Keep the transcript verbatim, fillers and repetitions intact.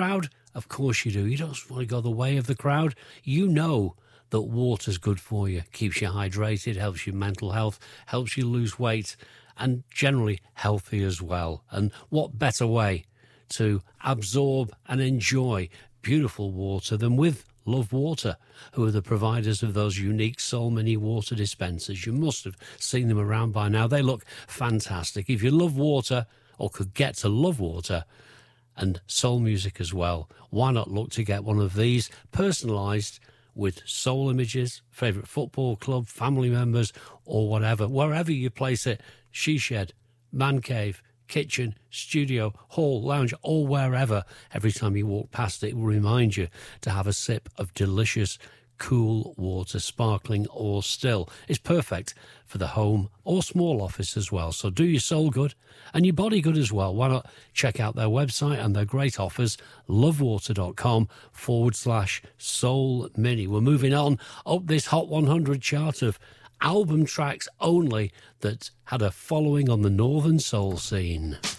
crowd? Of course you do. You don't want to go the way of the crowd. You know that water's good for you, keeps you hydrated, helps your mental health, helps you lose weight, and generally healthy as well. And what better way to absorb and enjoy beautiful water than with Love Water, who are the providers of those unique Soul Mini water dispensers. You must have seen them around by now. They look fantastic. If you love water, or could get to love water, and soul music as well, why not look to get one of these personalised with soul images, favourite football club, family members, or whatever, wherever you place it, she shed, man cave, kitchen, studio, hall, lounge, or wherever. Every time you walk past it, it will remind you to have a sip of delicious, cool water, sparkling or still. It's perfect for the home or small office as well. So do your soul good and your body good as well. Why not check out their website and their great offers, lovewater.com forward slash soul mini. We're moving on up this Hot one hundred chart of album tracks only that had a following on the Northern Soul scene.